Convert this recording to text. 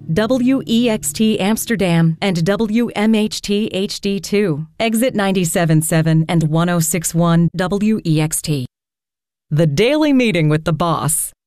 WEXT Amsterdam and WMHT HD2, exit 97.7 and 106.1 WEXT. The Daily Meeting with the Boss.